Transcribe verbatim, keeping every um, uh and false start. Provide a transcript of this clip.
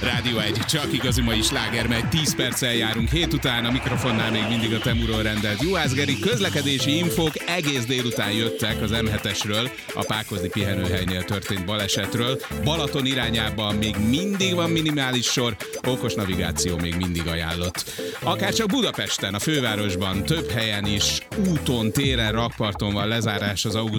Rádió egy, csak igazi mai sláger megy, tíz perccel járunk hét után, a mikrofonnál még mindig a Temuról rendelt Juhász Geri. Közlekedési infók egész délután jöttek az em hetesről, a Pákozdi pihenőhelynél történt balesetről. Balaton irányában még mindig van minimális sor, okos navigáció még mindig ajánlott. Akárcsak Budapesten, a fővárosban, több helyen is úton, téren, rakparton van lezárás az augusztus